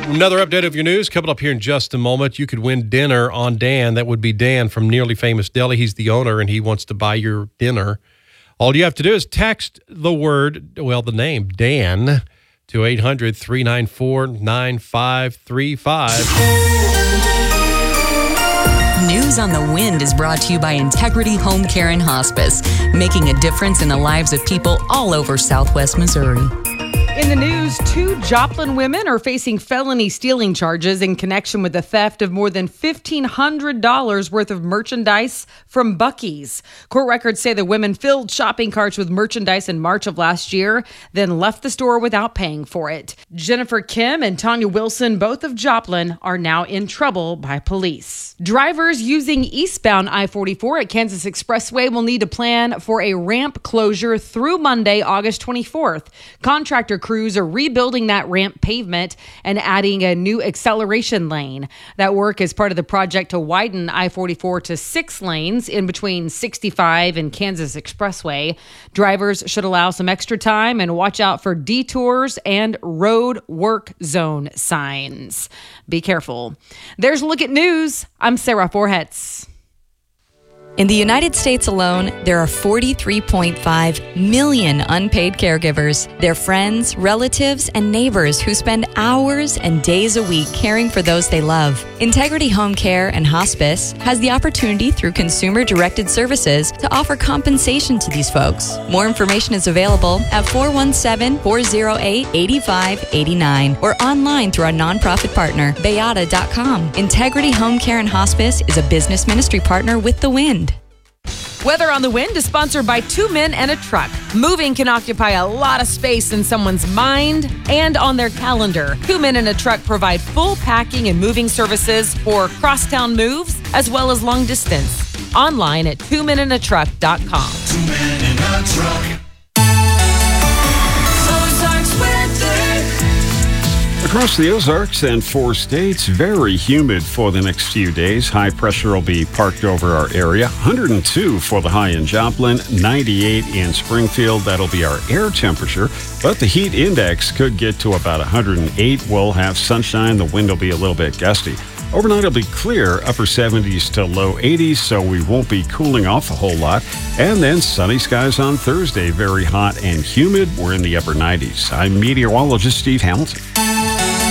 Another update of your news coming up here in just a moment. You could win dinner on Dan. That would be Dan from Nearly Famous Deli. He's the owner, and he wants to buy your dinner. All you have to do is text the name Dan to 800-394-9535. News on the Wind is brought to you by Integrity Home Care and Hospice, making a difference in the lives of people all over Southwest Missouri. In the news, 2 Joplin women are facing felony stealing charges in connection with the theft of more than $1,500 worth of merchandise from Buc-ee's. Court records say the women filled shopping carts with merchandise in March of last year, then left the store without paying for it. Jennifer Kim and Tanya Wilson, both of Joplin, are now in trouble by police. Drivers using eastbound I-44 at Kansas Expressway will need to plan for a ramp closure through Monday, August 24th. Contractor crews are rebuilding that ramp pavement and adding a new acceleration lane. That work is part of the project to widen I-44 to 6 lanes in between 65 and Kansas Expressway. Drivers should allow some extra time and watch out for detours and road work zone signs. Be careful. There's a look at news. I'm Sarah Forhetz. In the United States alone, there are 43.5 million unpaid caregivers. They're friends, relatives, and neighbors who spend hours and days a week caring for those they love. Integrity Home Care and Hospice has the opportunity through consumer-directed services to offer compensation to these folks. More information is available at 417-408-8589 or online through our nonprofit partner, Bayada.com. Integrity Home Care and Hospice is a business ministry partner with The Wind. Weather on the Wind is sponsored by 2 Men and a Truck. Moving can occupy a lot of space in someone's mind and on their calendar. 2 Men and a Truck provide full packing and moving services for crosstown moves as well as long distance. Online at 2menandatruck.com. 2 Men and a Truck. Across the Ozarks and 4 states, very humid for the next few days. High pressure will be parked over our area. 102 for the high in Joplin, 98 in Springfield. That'll be our air temperature. But the heat index could get to about 108. We'll have sunshine. The wind will be a little bit gusty. Overnight it'll be clear, upper 70s to low 80s, so we won't be cooling off a whole lot. And then sunny skies on Thursday, very hot and humid. We're in the upper 90s. I'm meteorologist Steve Hamilton.